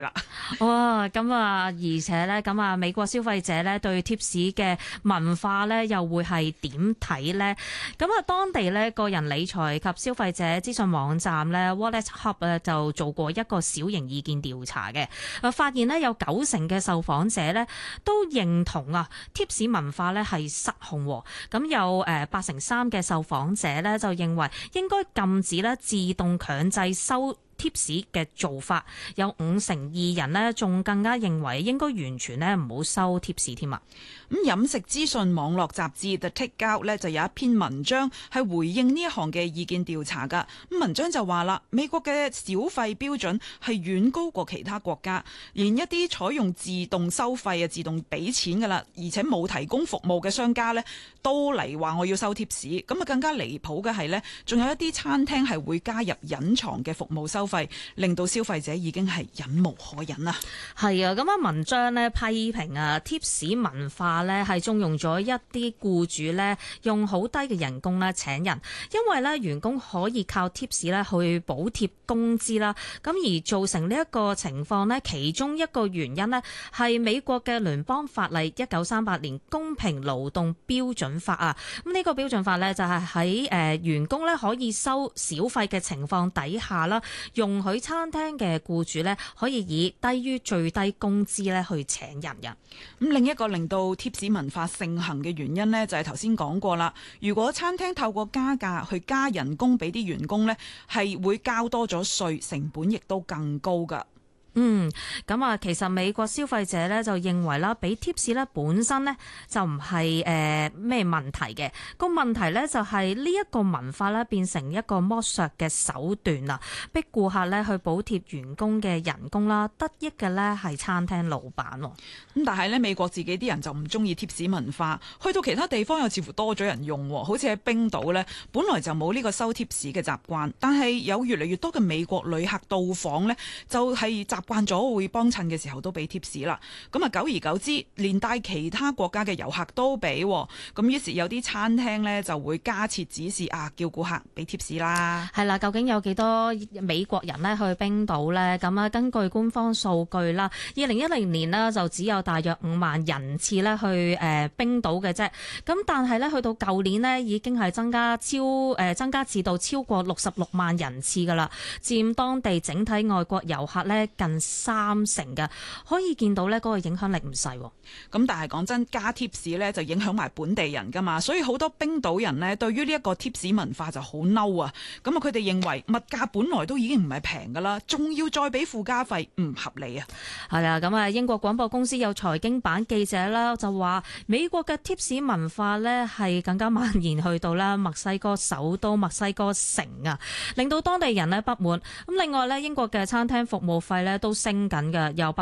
啦。 哇，咁啊，而且咧，咁啊，美國消費者咧對貼士嘅文化咧，又會係點睇呢？咁啊，當地咧個人理財及消費者資訊網站咧 Wallet Hub 咧就做過一個小型意見調查嘅，發現咧有90%嘅受訪者咧都認同啊貼士文化咧係失控，咁有83%嘅受訪者咧就認為應該禁止咧自動強制收貼士嘅做法，有52%人呢，仲更加認為應該完全呢唔好收貼士添啊！ 咁飲食資訊網絡雜誌 The Takeout 咧就有一篇文章係回應呢一項嘅意見調查㗎。咁文章就話啦，美國嘅小費標準係遠高過其他國家，連一啲採用自動收費啊、自動俾錢㗎啦，而且冇提供服務嘅商家呢，都嚟話我要收貼士。咁啊更加離譜嘅係呢，仲有一啲餐廳係會加入隱藏嘅服務收費，令到消費者已經係忍無可忍啦。 係啊，咁啊文章呢批評啊貼士文化呢係縱容咗一啲僱主呢用好低嘅人工呢請人，因為呢員工可以靠貼士呢去補貼工資啦。咁而造成呢一個情況呢，其中一個原因呢係美國嘅聯邦法例1938年公平勞動標準法啊。咁呢個標準法呢，就係喺員工呢可以收小費嘅情況底下啦，容許餐廳嘅僱主呢可以以低於最低工資呢去請人嘅。 咁另一個令到貼士文化盛行嘅原因呢，就係頭先講過啦。如果餐廳透過加價去加人工俾啲員工呢，係會交多咗稅，成本亦都更高㗎。 咁啊，其實美國消費者咧就認為啦，俾貼士咧本身咧就唔係咩問題嘅，個問題咧就係呢一個文化咧變成一個剝削嘅手段啦，逼顧客咧去補貼員工嘅人工啦，得益嘅咧係餐廳老闆。 咁但係咧美國自己啲人就唔中意貼士文化，去到其他地方又似乎多咗人用，好似喺冰島咧，本來就冇呢個收貼士嘅習慣，但係有越嚟越多嘅美國旅客到訪咧，就係習慣咗會幫襯嘅時候都俾貼士啦。咁啊久而久之，連帶其他國家嘅遊客都俾，咁於是有啲餐廳咧就會加設指示啊，叫顧客俾貼士啦。 係啦，究竟有幾多美國人咧去冰島呢？咁啊，根據官方數據啦，2010年呢就只有大約5萬人次咧去冰島嘅啫。咁但係咧去到舊年呢，已經係增加至到超過66萬人次噶啦，佔當地整體外國遊客咧近30%嘅，可以見到咧嗰個影響力唔細。 咁但係講真，加貼士咧就影響埋本地人噶嘛，所以好多冰島人呢對於呢一個貼士文化就好嬲啊！咁啊，佢哋認為物價本來都已經唔係平噶啦，仲要再俾附加費，唔合理啊！ 係啦，咁啊，英國廣播公司有財經版記者啦，就話美國嘅貼士文化呢係更加蔓延去到啦墨西哥首都墨西哥城啊，令到當地人呢不滿。咁另外呢，英國嘅餐廳服務費呢都升緊嘅，由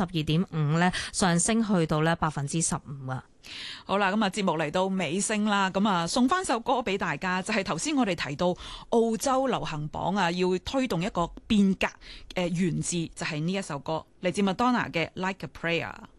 12.5%呢上升去到呢15%啊。 好啦，咁啊節目嚟到尾聲啦，咁啊送翻首歌俾大家，就係頭先我哋提到澳洲流行榜啊，要推動一個變革，源自就係呢一首歌，嚟自麥當娜嘅《Like a Prayer》。